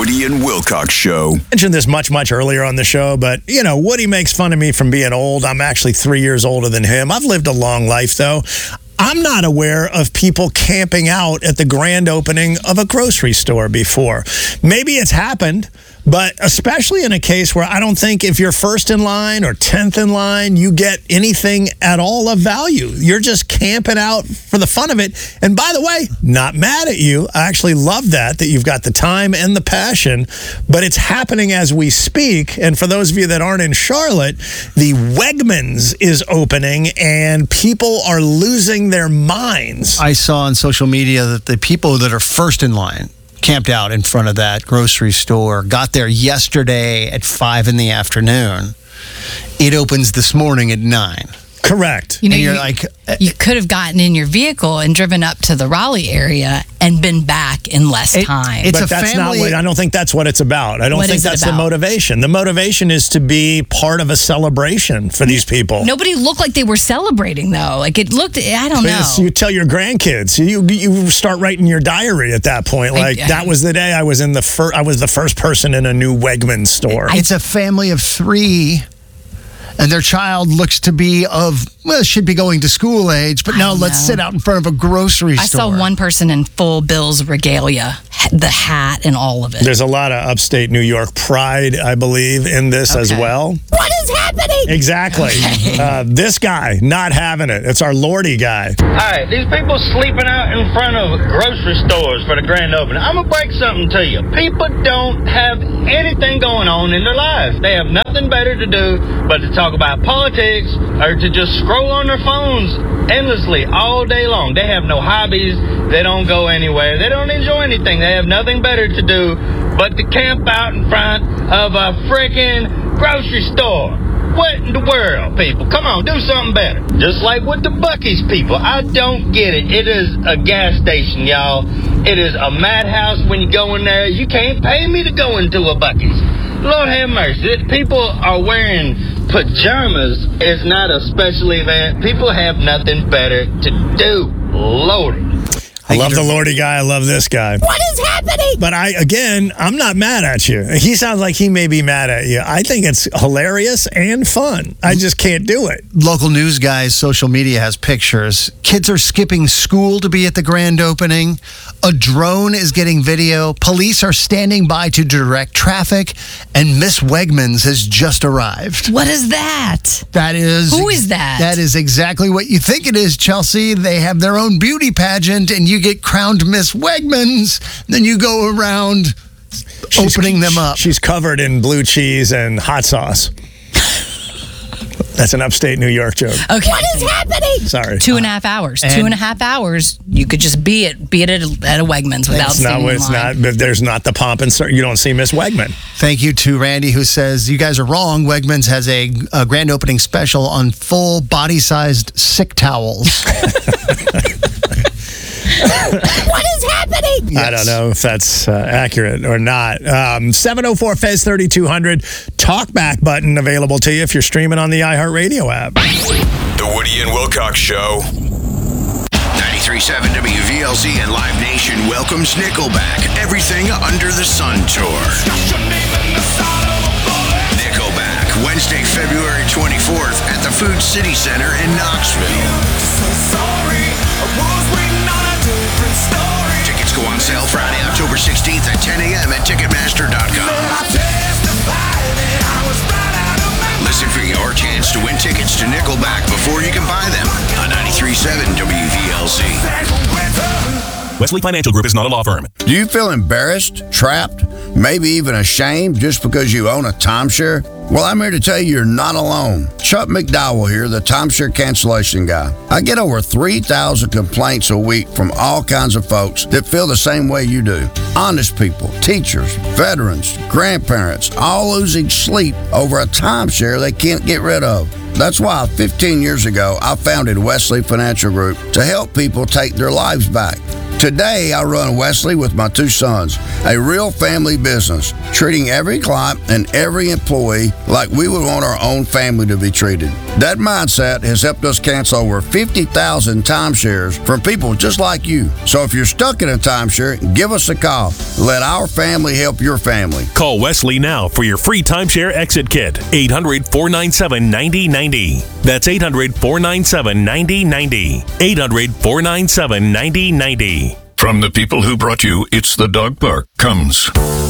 Woody and Wilcox Show. I mentioned this much earlier on the show, but, Woody makes fun of me from being old. I'm actually 3 years older than him. I've lived a long life, though. I'm not aware of people camping out at the grand opening of a grocery store before. Maybe it's happened, but especially in a case where I don't think if you're first in line or 10th in line, you get anything at all of value. You're just camping out for the fun of it. And by the way, not mad at you. I actually love that you've got the time and the passion, but it's happening as we speak. And for those of you that aren't in Charlotte, the Wegmans is opening and people are losing their minds. I saw on social media that the people that are first in line camped out in front of that grocery store, got there yesterday at 5 in the afternoon. It opens this morning at 9. Correct. You could have gotten in your vehicle and driven up to the Raleigh area and been back in less time. But that's not what, I don't think that's what it's about. I don't think that's the motivation. The motivation is to be part of a celebration for these people. Nobody looked like they were celebrating, though. Like, it looked, I don't know. You tell your grandkids. You start writing your diary at that point. That was the day I was I was the first person in a new Wegmans store. It's a family of 3. And their child looks to be should be going to school age, but no, let's sit out in front of a grocery store. I saw one person in full Bill's regalia, the hat and all of it. There's a lot of upstate New York pride, I believe, in this as well. What is happening? Exactly. Okay. This guy, not having it. It's our Lordy guy. All right, these people sleeping out in front of grocery stores for the grand opening. I'm going to break something to you. People don't have anything going on in their lives. They have nothing better to do but to talk about politics or to just scroll on their phones endlessly all day long. They have no hobbies. They don't go anywhere. They don't enjoy anything. They have nothing better to do but to camp out in front of a freaking grocery store. What in the world, people? Come on, do something better. Just like with the Buc-ee's people. I don't get it. It is a gas station, y'all. It is a madhouse when you go in there. You can't pay me to go into a Buc-ee's. Lord have mercy. People are wearing pajamas. It's not a special event. People have nothing better to do. Lordy. I love the Lordy guy. I love this guy. What is happening? But I'm not mad at you. He sounds like he may be mad at you. I think it's hilarious and fun. I just can't do it. Local news guys, social media has pictures. Kids are skipping school to be at the grand opening. A drone is getting video. Police are standing by to direct traffic. And Miss Wegmans has just arrived. What is that? Who is that? That is exactly what you think it is, Chelsea. They have their own beauty pageant, and you get crowned Miss Wegmans. Then you go around opening them up. She's covered in blue cheese and hot sauce. That's an upstate New York joke. Okay. What is happening? Sorry. 2.5 hours. 2.5 hours. You could just be at a Wegmans without standing in line. But there's not the pomp and you don't see Miss Wegman. Thank you to Randy, who says, you guys are wrong. Wegmans has a grand opening special on full body-sized sick towels. What is happening? Yes. I don't know if that's accurate or not. 704-FEZ-3200. Talkback button available to you if you're streaming on the iHeartRadio app. The Woody and Wilcox Show. 93.7 WVLZ and Live Nation welcomes Nickelback. Everything Under the Sun Tour. Nickelback, Wednesday, February 24th at the Food City Center in Knoxville. Tickets go on sale Friday, October 16th at 10 a.m. at Ticketmaster.com. Listen for your chance to win tickets to Nickelback before you can buy them on 93.7 WVLZ. Wesley Financial Group is not a law firm. Do you feel embarrassed, trapped, maybe even ashamed just because you own a timeshare? Well, I'm here to tell you you're not alone. Chuck McDowell here, the timeshare cancellation guy. I get over 3,000 complaints a week from all kinds of folks that feel the same way you do. Honest people, teachers, veterans, grandparents, all losing sleep over a timeshare they can't get rid of. That's why 15 years ago, I founded Wesley Financial Group to help people take their lives back. Today, I run Wesley with my two sons, a real family business, treating every client and every employee like we would want our own family to be treated. That mindset has helped us cancel over 50,000 timeshares from people just like you. So if you're stuck in a timeshare, give us a call. Let our family help your family. Call Wesley now for your free timeshare exit kit. 800-497-9090. That's 800-497-9090. 800-497-9090. From the people who brought you It's the Dog Park comes